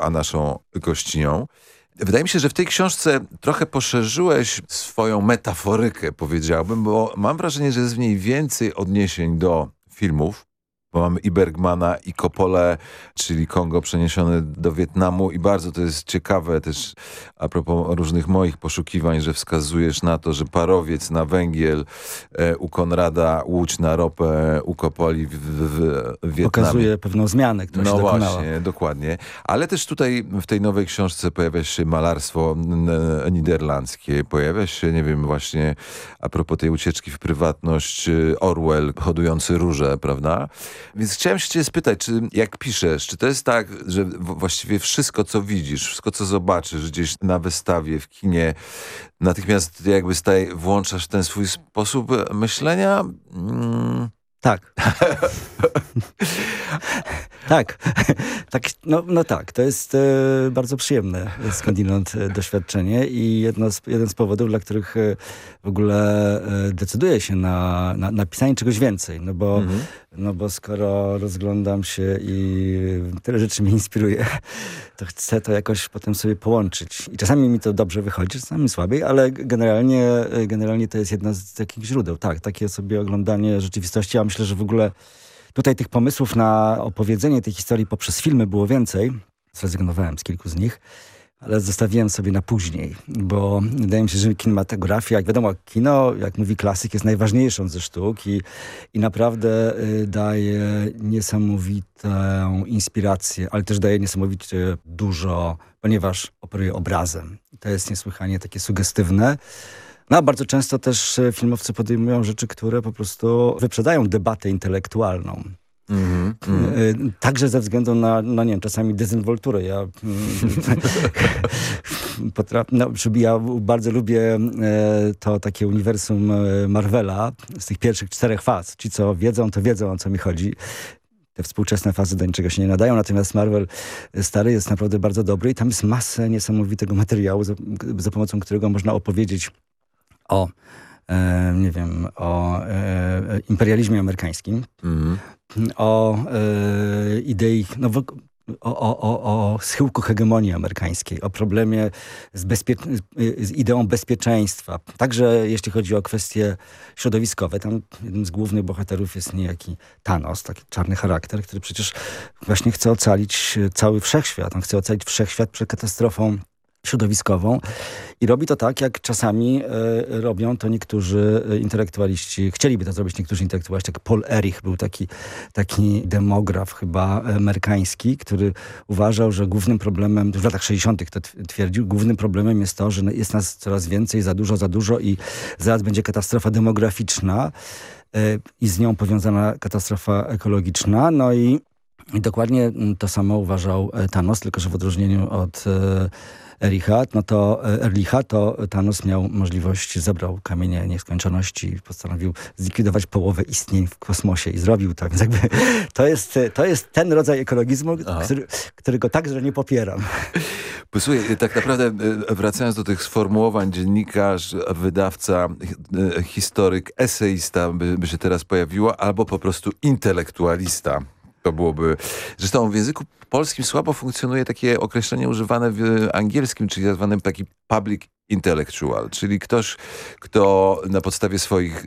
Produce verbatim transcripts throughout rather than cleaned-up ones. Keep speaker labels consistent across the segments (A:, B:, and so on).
A: a naszą gościnią. Wydaje mi się, że w tej książce trochę poszerzyłeś swoją metaforykę, powiedziałbym, bo mam wrażenie, że jest w niej więcej odniesień do filmów, bo mamy i Bergmana, i Coppolę, czyli Kongo przeniesione do Wietnamu i bardzo to jest ciekawe też a propos różnych moich poszukiwań, że wskazujesz na to, że parowiec na węgiel e, u Konrada, łódź na ropę u Coppoli w, w, w Wietnamie.
B: Pokazuje pewną zmianę, która
A: no
B: się dokonała.
A: Właśnie, dokładnie. Ale też tutaj w tej nowej książce pojawia się malarstwo niderlandzkie, pojawia się, nie wiem, właśnie a propos tej ucieczki w prywatność, Orwell hodujący róże, prawda? Więc chciałem się cię spytać, czy jak piszesz, czy to jest tak, że właściwie wszystko, co widzisz, wszystko, co zobaczysz gdzieś na wystawie, w kinie, natychmiast jakby staj, włączasz ten swój sposób myślenia? Mm.
B: Tak. tak. tak no, no tak, to jest e, bardzo przyjemne skądinąd e, doświadczenie i jedno z, jeden z powodów, dla których e, w ogóle e, decyduję się na, na, na pisanie czegoś więcej. No bo, mhm. no bo skoro rozglądam się i tyle rzeczy mnie inspiruje, to chcę to jakoś potem sobie połączyć. I czasami mi to dobrze wychodzi, czasami słabiej, ale generalnie, generalnie to jest jedna z takich źródeł. Tak, takie sobie oglądanie rzeczywistości. Ja myślę, że w ogóle tutaj tych pomysłów na opowiedzenie tej historii poprzez filmy było więcej. Zrezygnowałem z kilku z nich, ale zostawiłem sobie na później, bo wydaje mi się, że kinematografia, jak wiadomo, kino, jak mówi klasyk, jest najważniejszą ze sztuk i, i naprawdę y, daje niesamowitą inspirację, ale też daje niesamowicie dużo, ponieważ operuje obrazem. To jest niesłychanie takie sugestywne. No a bardzo często też filmowcy podejmują rzeczy, które po prostu wyprzedają debatę intelektualną. Mm, mm. Także ze względu na, no nie wiem, czasami dezynwolturę. Ja, potraf, no, ja bardzo lubię to takie uniwersum Marvela z tych pierwszych czterech faz. Ci, co wiedzą, to wiedzą, o co mi chodzi. Te współczesne fazy do niczego się nie nadają, natomiast Marvel stary jest naprawdę bardzo dobry i tam jest masę niesamowitego materiału, za, za pomocą którego można opowiedzieć o, e, nie wiem, o e, imperializmie amerykańskim, mm. o e, idei, no, w, o, o, o, o schyłku hegemonii amerykańskiej, o problemie z, bezpie- z ideą bezpieczeństwa. Także jeśli chodzi o kwestie środowiskowe, tam jednym z głównych bohaterów jest niejaki Thanos, taki czarny charakter, który przecież właśnie chce ocalić cały wszechświat. On chce ocalić wszechświat przed katastrofą środowiskową i robi to tak, jak czasami e, robią to niektórzy intelektualiści, chcieliby to zrobić niektórzy intelektualiści, jak Paul Ehrlich był taki, taki demograf chyba amerykański, który uważał, że głównym problemem, w latach sześćdziesiątych to twierdził, głównym problemem jest to, że jest nas coraz więcej, za dużo, za dużo i zaraz będzie katastrofa demograficzna e, i z nią powiązana katastrofa ekologiczna, no i, i dokładnie to samo uważał Thanos, tylko że w odróżnieniu od e, Erlicha, no to Erlicha, to Thanos miał możliwość, zebrał kamienie nieskończoności i postanowił zlikwidować połowę istnień w kosmosie i zrobił to. Więc jakby to jest, to jest ten rodzaj ekologizmu, który, którego także nie popieram.
A: Posłuchaj, tak naprawdę wracając do tych sformułowań, dziennikarz, wydawca, historyk, eseista by, by się teraz pojawiło, albo po prostu intelektualista. To byłoby... Zresztą w języku polskim słabo funkcjonuje takie określenie używane w angielskim, czyli nazwany taki public intellectual, czyli ktoś, kto na podstawie swoich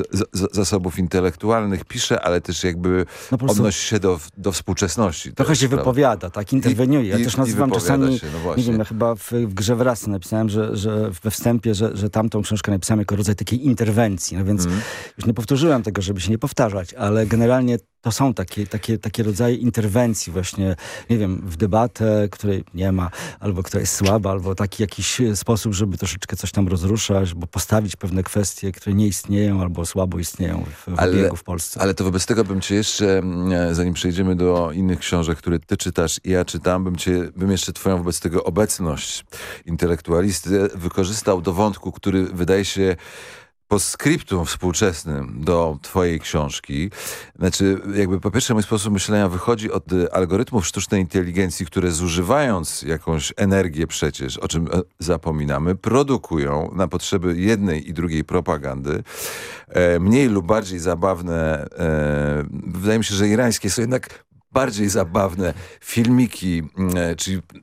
A: z- zasobów intelektualnych pisze, ale też jakby no odnosi się do, do współczesności.
B: Trochę się prawda? wypowiada, tak, interweniuje. Ja
A: I,
B: też nazywam czasami,
A: się, no
B: nie wiem, ja chyba w, w Grze Wrasy napisałem, że, że we wstępie, że, że tamtą książkę napisałem jako rodzaj takiej interwencji, no więc mm. już nie powtórzyłem tego, żeby się nie powtarzać, ale generalnie to są takie, takie, takie rodzaje interwencji właśnie, nie wiem, w debatę, której nie ma, albo która jest słaba, albo taki jakiś sposób, żeby troszeczkę coś tam rozruszać, bo postawić pewne kwestie, które nie istnieją, albo słabo istnieją w, w ale, obiegu w Polsce.
A: Ale to wobec tego bym cię jeszcze, zanim przejdziemy do innych książek, które ty czytasz i ja czytam, bym cię, bym jeszcze twoją wobec tego obecność intelektualisty wykorzystał do wątku, który wydaje się postscriptum współczesnym do twojej książki. Znaczy, jakby po pierwsze mój sposób myślenia wychodzi od algorytmów sztucznej inteligencji, które zużywając jakąś energię przecież, o czym zapominamy, produkują na potrzeby jednej i drugiej propagandy e, mniej lub bardziej zabawne, e, wydaje mi się, że irańskie są jednak bardziej zabawne filmiki, czyli